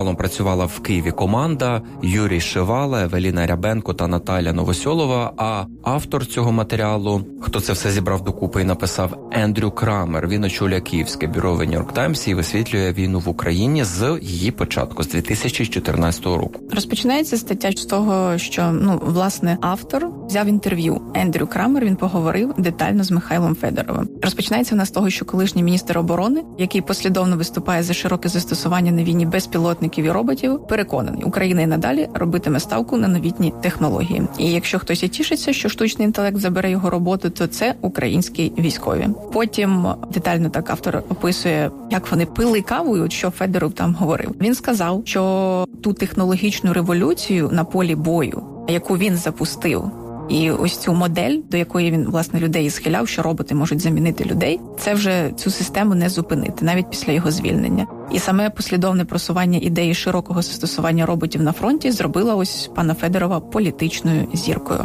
матеріалом працювала в Києві команда Юрій Шивала, Евеліна Рябенко та Наталя Новосьолова, а автор цього матеріалу, хто це все зібрав докупи і написав, Ендрю Крамер. Він очолює Київське бюро в Нью-Йорк Таймс і висвітлює війну в Україні з її початку, з 2014 року. Розпочинається стаття з того, що, власне, автор взяв інтерв'ю. Ендрю Крамер, він поговорив детально з Михайлом Федоровим. Розпочинається вона з того, що колишній міністр оборони, який послідовно виступає за широке застосування на війні безпілотників і роботів, переконаний, Україна і надалі робитиме ставку на новітні технології. І якщо хтось і тішиться, що штучний інтелект забере його роботу, то це українські військові. Потім детально так автор описує, як вони пили каву, і от що Федоров там говорив. Він сказав, що ту технологічну революцію на полі бою, яку він запустив, і ось цю модель, до якої він, власне, людей і схиляв, що роботи можуть замінити людей, це вже цю систему не зупинити, навіть після його звільнення. І саме послідовне просування ідеї широкого застосування роботів на фронті зробило ось пана Федорова політичною зіркою.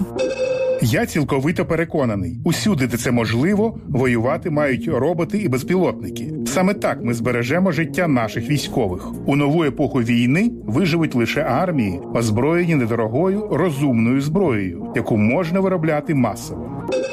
Я цілковито переконаний, усюди, де це можливо, воювати мають роботи і безпілотники. Саме так ми збережемо життя наших військових. У нову епоху війни виживуть лише армії, озброєні недорогою, розумною зброєю, яку можна виробляти масово.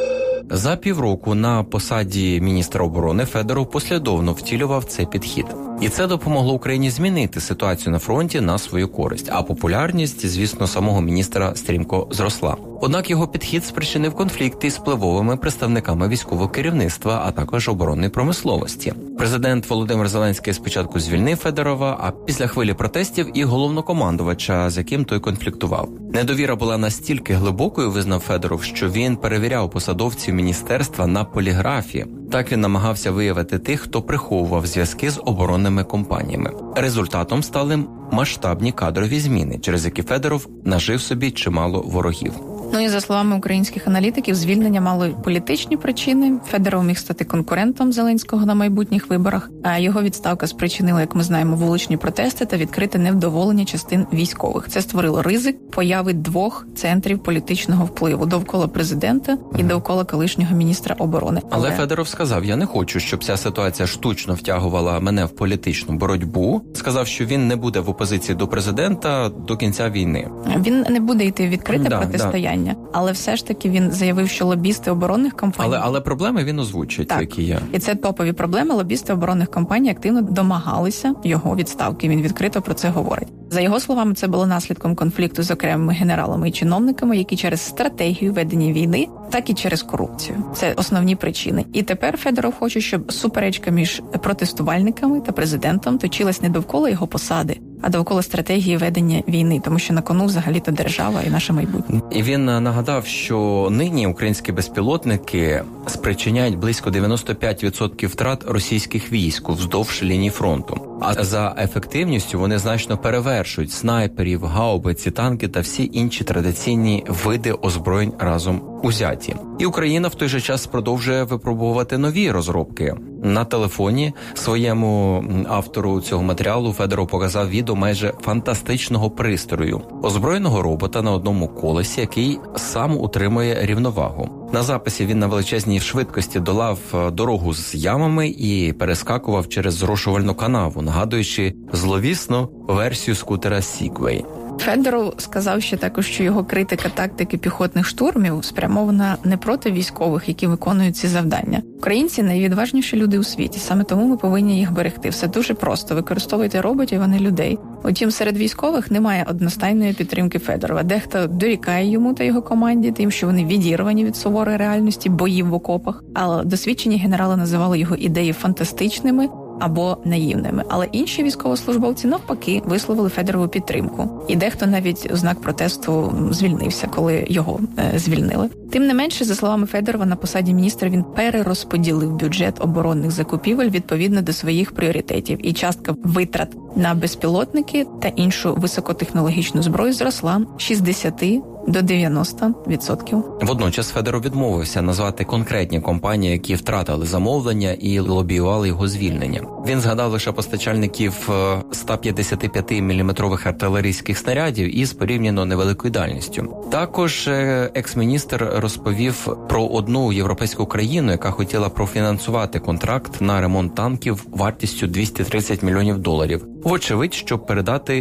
За півроку на посаді міністра оборони Федоров послідовно втілював цей підхід. І це допомогло Україні змінити ситуацію на фронті на свою користь, а популярність, звісно, самого міністра стрімко зросла. Однак його підхід спричинив конфлікти з впливовими представниками військового керівництва, а також оборонної промисловості. Президент Володимир Зеленський спочатку звільнив Федорова, а після хвилі протестів і головнокомандувача, з яким той конфліктував. Недовіра була настільки глибокою, визнав Федоров, що він перевіряв посадовців міністерства на поліграфі. Так він намагався виявити тих, хто приховував зв'язки з оборонними компаніями. Результатом стали масштабні кадрові зміни, через які Федоров нажив собі чимало ворогів. І за словами українських аналітиків, звільнення мало політичні причини. Федоров міг стати конкурентом Зеленського на майбутніх виборах, а його відставка спричинила, як ми знаємо, вуличні протести та відкрите невдоволення частин військових. Це створило ризик появи двох центрів політичного впливу – довкола президента і довкола колишнього міністра оборони. Але Федоров сказав, я не хочу, щоб ця ситуація штучно втягувала мене в політичну боротьбу. Сказав, що він не буде в опозиції до президента до кінця війни. Він не буде йти в відкрите протистояння. Але все ж таки він заявив, що лобісти оборонних компаній... Але проблеми він озвучить, так, які є. І це топові проблеми. Лобісти оборонних компаній активно домагалися його відставки. Він відкрито про це говорить. За його словами, це було наслідком конфлікту з окремими генералами і чиновниками, які через стратегію ведення війни, так і через корупцію. Це основні причини. І тепер Федоров хоче, щоб суперечка між протестувальниками та президентом точилась не довкола його посади, а довкола стратегії ведення війни, тому що на кону взагалі-то держава і наше майбутнє. І він нагадав, що нині українські безпілотники спричиняють близько 95% втрат російських військ вздовж лінії фронту. А за ефективністю вони значно перевершують снайперів, гаубиці, танки та всі інші традиційні види озброєнь разом узяті. І Україна в той же час продовжує випробувати нові розробки. На телефоні своєму автору цього матеріалу Федоров показав відео майже фантастичного пристрою – озброєного робота на одному колесі, який сам утримує рівновагу. На записі він на величезній швидкості долав дорогу з ямами і перескакував через зрошувальну канаву, нагадуючи зловісну версію скутера Segway. Федоров сказав ще також, що його критика тактики піхотних штурмів спрямована не проти військових, які виконують ці завдання. Українці – найвідважніші люди у світі, саме тому ми повинні їх берегти. Все дуже просто. Використовуйте роботів, а не людей. Утім, серед військових немає одностайної підтримки Федорова. Дехто дорікає йому та його команді тим, що вони відірвані від суворої реальності боїв в окопах. Але досвідчені генерали називали його ідеї фантастичними або наївними. Але інші військовослужбовці навпаки висловили Федорову підтримку. І дехто навіть у знак протесту звільнився, коли його звільнили. Тим не менше, за словами Федорова, на посаді міністра він перерозподілив бюджет оборонних закупівель відповідно до своїх пріоритетів. І частка витрат на безпілотники та іншу високотехнологічну зброю зросла з 60 до 90%. Водночас Федоров відмовився назвати конкретні компанії, які втратили замовлення і лобіювали його звільнення. Він згадав лише постачальників 155-мм артилерійських снарядів із порівняно невеликою дальністю. Також екс-міністр розповів про одну європейську країну, яка хотіла профінансувати контракт на ремонт танків вартістю $230 мільйонів. Вочевидь, щоб передати